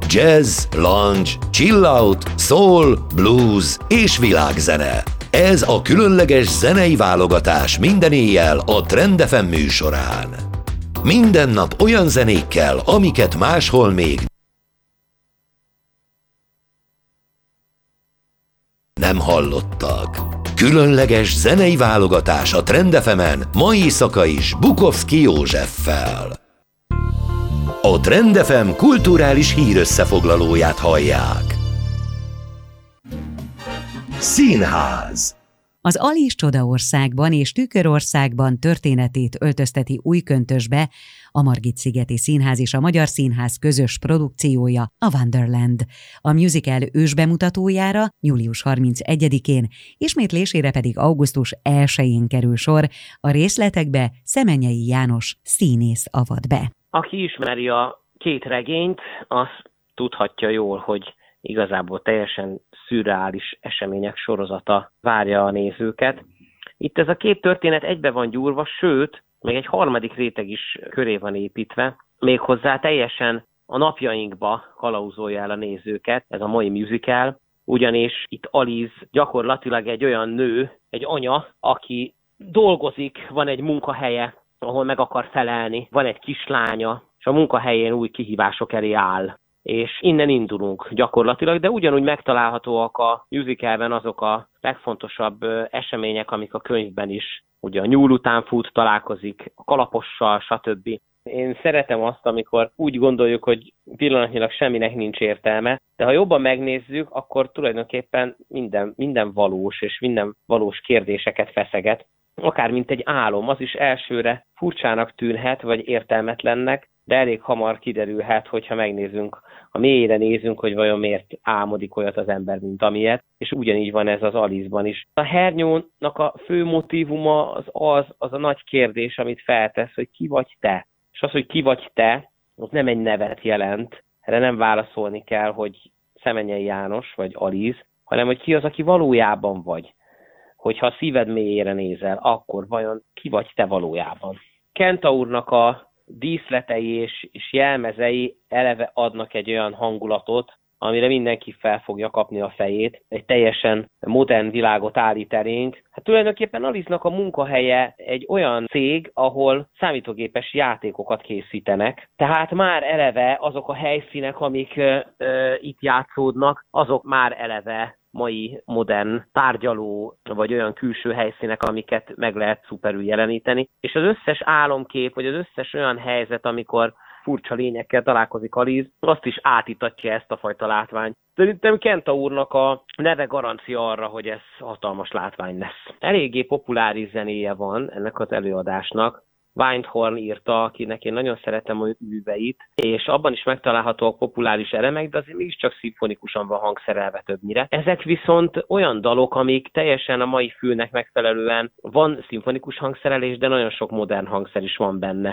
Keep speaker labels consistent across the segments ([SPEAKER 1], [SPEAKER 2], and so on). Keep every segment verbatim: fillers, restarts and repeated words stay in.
[SPEAKER 1] Jazz, lounge, chill out, soul, blues és világzene. Ez a különleges zenei válogatás minden éjjel a Trend ef em műsorán. Minden nap olyan zenékkel, amiket máshol még nem hallottak. Különleges zenei válogatás a Trend ef emen mai éjszaka is Bukovszki Józseffel. A Trend ef em kulturális hírösszefoglalóját hallják. Színház.
[SPEAKER 2] Az Alice Csodaországban és Tükörországban történetét öltözteti új köntösbe a Margit-szigeti Színház és a Magyar Színház közös produkciója, a Wonderland. A musical ősbemutatójára július harmincegyedikén, ismétlésére pedig augusztus elsején kerül sor. A részletekbe Szemenyei János színész avat be.
[SPEAKER 3] Aki ismeri a két regényt, az tudhatja jól, hogy igazából teljesen szürreális események sorozata várja a nézőket. Itt ez a két történet egybe van gyúrva, sőt, még egy harmadik réteg is köré van építve, méghozzá teljesen a napjainkba kalauzolja el a nézőket ez a mai musical, ugyanis itt Alice gyakorlatilag egy olyan nő, egy anya, aki dolgozik, van egy munkahelye, ahol meg akar felelni, van egy kislánya, és a munkahelyén új kihívások elé áll. És innen indulunk gyakorlatilag, de ugyanúgy megtalálhatóak a musicalben azok a legfontosabb események, amik a könyvben is. Ugye a nyúl után fut, találkozik a kalapossal, stb. Én szeretem azt, amikor úgy gondoljuk, hogy pillanatnyilag semminek nincs értelme, de ha jobban megnézzük, akkor tulajdonképpen minden, minden valós, és minden valós kérdéseket feszeget. Akár mint egy álom, az is elsőre furcsának tűnhet, vagy értelmetlennek, de elég hamar kiderülhet, hogyha megnézzünk, ha mélyre nézünk, hogy vajon miért álmodik olyat az ember, mint amilyet, és ugyanígy van ez az Alice-ban is. A hernyónak a fő motívuma az, az az a nagy kérdés, amit feltesz, hogy ki vagy te. És az, hogy ki vagy te, az nem egy nevet jelent, erre nem válaszolni kell, hogy Szemenyei János vagy Alice, hanem hogy ki az, aki valójában vagy. Hogyha a szíved mélyére nézel, akkor vajon ki vagy te valójában. Kentaurnak a díszletei és, és jelmezei eleve adnak egy olyan hangulatot, amire mindenki fel fogja kapni a fejét. Egy teljesen modern világot állít elénk. Hát tulajdonképpen Alice-nak a munkahelye egy olyan cég, ahol számítógépes játékokat készítenek. Tehát már eleve azok a helyszínek, amik ö, ö, itt játszódnak, azok már eleve mai modern tárgyaló, vagy olyan külső helyszínek, amiket meg lehet szuperül jeleníteni. És az összes álomkép, vagy az összes olyan helyzet, amikor furcsa lényekkel találkozik Alice, azt is átítatja ezt a fajta látványt. Szerintem Kentaurnak a neve garancia arra, hogy ez hatalmas látvány lesz. Eléggé populáris zenéje van ennek az előadásnak. Windhorn írta, akinek én nagyon szeretem a műveit, és abban is megtalálhatóak populáris elemek, de azért mégiscsak szimfonikusan van hangszerelve többnyire. Ezek viszont olyan dalok, amik teljesen a mai fülnek megfelelően van szimfonikus hangszerelés, de nagyon sok modern hangszer is van benne.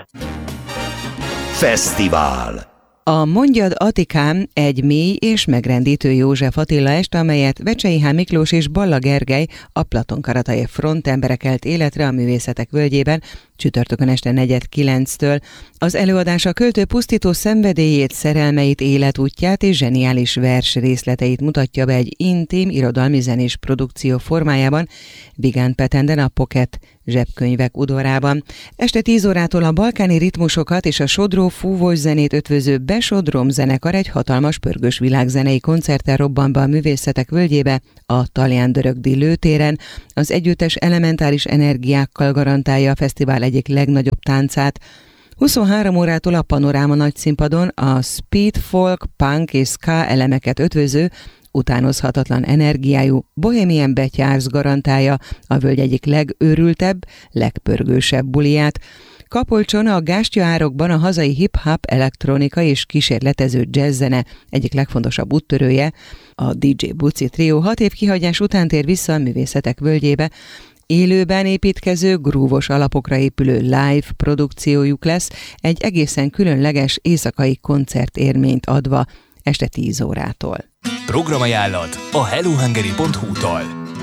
[SPEAKER 1] Fesztivál.
[SPEAKER 4] A Mondjad Atikám egy mély és megrendítő József Attila est, amelyet Vecsei H. Miklós és Balla Gergely, a Platon Karatajev frontemberek kelt életre a Művészetek Völgyében, csütörtökön este negyed kilenctől. Az előadás a költő pusztító szenvedélyét, szerelmeit, életútját és zseniális vers részleteit mutatja be egy intim irodalmi zenés produkció formájában, Vigán Petenden a Pocket zsebkönyvek udvarában. Este tíz órától a balkáni ritmusokat és a sodró fúvós zenét ötvöző Besodrom zenekar egy hatalmas pörgős világzenei koncerttel robban be a Művészetek Völgyébe, a Talján-Dörögdi lőtéren. Az együttes elementáris energiákkal garantálja a fesztivál egyik legnagyobb táncát. huszonhárom órától a Panoráma nagyszínpadon a speed, folk, punk és ska elemeket ötvöző, utánozhatatlan energiájú Bohemian Betyársz garantálja a völgy egyik legőrültebb, legpörgősebb buliját. Kapolcson a gástya árokban a hazai hip-hop, elektronika és kísérletező jazzzene egyik legfontosabb úttörője, a dé dzsé Buci Trio hat év kihagyás után tér vissza a Művészetek Völgyébe. Élőben építkező, grúvos alapokra épülő live produkciójuk lesz, egy egészen különleges éjszakai koncertérményt adva este tíz órától.
[SPEAKER 5] Programajánlat a hellohungary pont hu-tól.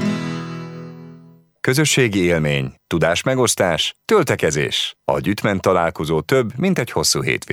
[SPEAKER 6] Közösségi élmény, tudásmegosztás, töltekezés. A Gyütmen találkozó több, mint egy hosszú hétvége.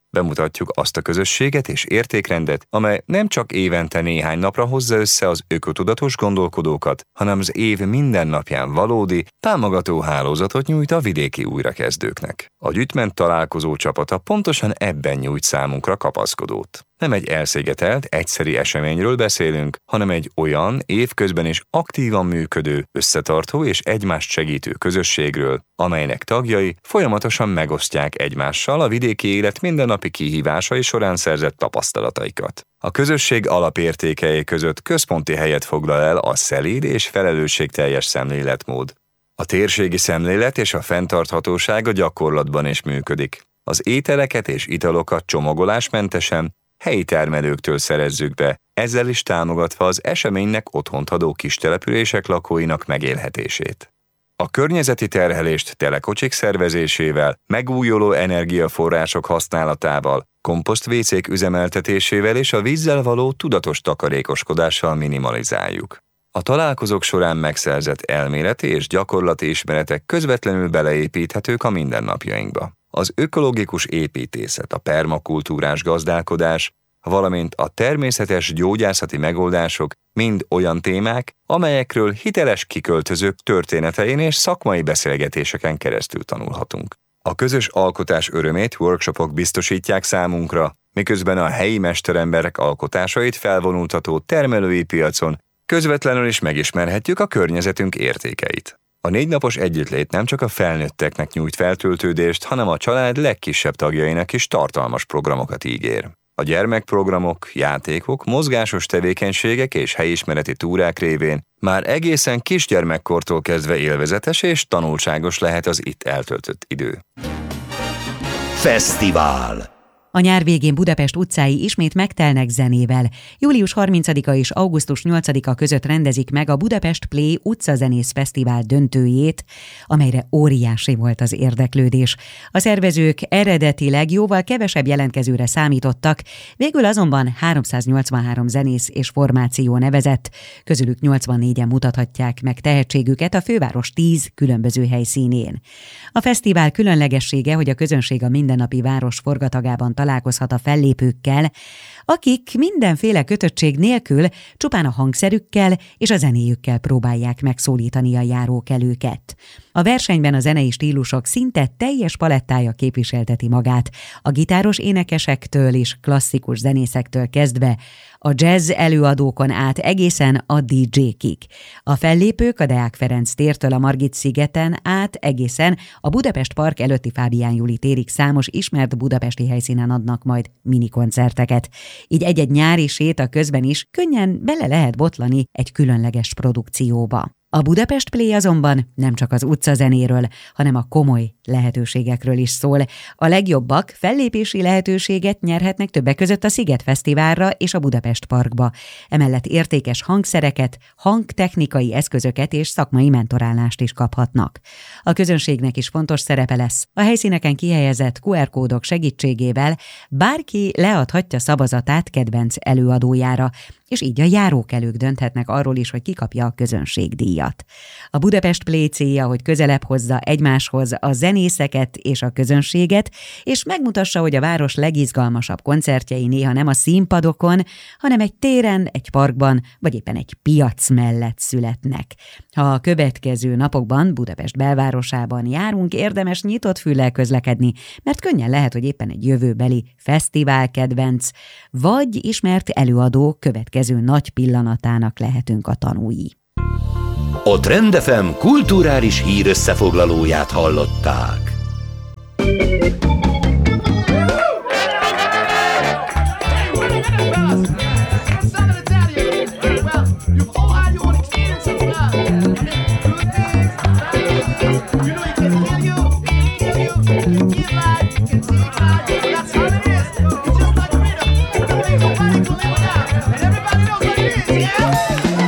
[SPEAKER 6] Bemutatjuk azt a közösséget és értékrendet, amely nem csak évente néhány napra hozza össze az ökotudatos gondolkodókat, hanem az év minden napján valódi, támogató hálózatot nyújt a vidéki újrakezdőknek. A Gyütment találkozó csapata pontosan ebben nyújt számunkra kapaszkodót. Nem egy elszigetelt, egyszeri eseményről beszélünk, hanem egy olyan, évközben is aktívan működő, összetartó és egymást segítő közösségről, amelynek tagjai folyamatosan megosztják egymással a vidéki élet mindennapi kihívásai során szerzett tapasztalataikat. A közösség alapértékei között központi helyet foglal el a szelíd és felelősségteljes szemléletmód. A térségi szemlélet és a fenntarthatóság a gyakorlatban is működik. Az ételeket és italokat csomagolásmentesen helyi termelőktől szerezzük be, ezzel is támogatva az eseménynek otthont adó kistelepülések lakóinak megélhetését. A környezeti terhelést telekocsik szervezésével, megújuló energiaforrások használatával, komposztvécék üzemeltetésével és a vízzel való tudatos takarékoskodással minimalizáljuk. A találkozók során megszerzett elméleti és gyakorlati ismeretek közvetlenül beleépíthetők a mindennapjainkba. Az ökológikus építészet, a permakultúrás gazdálkodás, valamint a természetes gyógyászati megoldások mind olyan témák, amelyekről hiteles kiköltözők történetein és szakmai beszélgetéseken keresztül tanulhatunk. A közös alkotás örömét workshopok biztosítják számunkra, miközben a helyi mesteremberek alkotásait felvonultató termelői piacon közvetlenül is megismerhetjük a környezetünk értékeit. A négy napos együttlét nem csak a felnőtteknek nyújt feltöltődést, hanem a család legkisebb tagjainak is tartalmas programokat ígér. A gyermekprogramok, játékok, mozgásos tevékenységek és helyismereti túrák révén már egészen kisgyermekkortól kezdve élvezetes és tanulságos lehet az itt eltöltött idő.
[SPEAKER 1] Fesztivál.
[SPEAKER 2] A nyár végén Budapest utcái ismét megtelnek zenével. július harmincadika és augusztus nyolcadika között rendezik meg a Budapest Play utcazenész fesztivál döntőjét, amelyre óriási volt az érdeklődés. A szervezők eredetileg jóval kevesebb jelentkezőre számítottak, végül azonban háromszáznyolcvanhárom zenész és formáció nevezett, közülük nyolcvannégyen mutathatják meg tehetségüket a főváros tíz különböző helyszínén. A fesztivál különlegessége, hogy a közönség a mindennapi város forgatagában találkozhat a fellépőkkel, akik mindenféle kötöttség nélkül csupán a hangszerükkel és a zenéjükkel próbálják megszólítani a járókelőket. A versenyben a zenei stílusok szinte teljes palettája képviselteti magát, a gitáros énekesektől és klasszikus zenészektől kezdve a jazz előadókon át egészen a dé dzsékig. A fellépők a Deák Ferenc tértől a Margit-szigeten át egészen a Budapest Park előtti Fábián Júli térig számos ismert budapesti helyszínen adnak majd minikoncerteket. Így egy-egy nyári séta közben is könnyen bele lehet botlani egy különleges produkcióba. A Budapest Play azonban nem csak az utcazenéről, hanem a komoly lehetőségekről is szól. A legjobbak fellépési lehetőséget nyerhetnek többek között a Sziget Fesztiválra és a Budapest Parkba. Emellett értékes hangszereket, hangtechnikai eszközöket és szakmai mentorálást is kaphatnak. A közönségnek is fontos szerepe lesz. A helyszíneken kihelyezett kú er kódok segítségével bárki leadhatja szavazatát kedvenc előadójára, és így a járókelők dönthetnek arról is, hogy ki kapja a közönségdíjat. A Budapest Play célja, hogy közelebb hozza egymáshoz a zenészeket és a közönséget, és megmutassa, hogy a város legizgalmasabb koncertjei néha nem a színpadokon, hanem egy téren, egy parkban, vagy éppen egy piac mellett születnek. Ha a következő napokban Budapest belvárosában járunk, érdemes nyitott füllel közlekedni, mert könnyen lehet, hogy éppen egy jövőbeli fesztiválkedvenc, vagy ismert előadó következő nagy pillanatának lehetünk a tanúi.
[SPEAKER 1] A Trend ef em kulturális hír összefoglalóját hallották.
[SPEAKER 7] You know you can heal you, heal you, give life, you can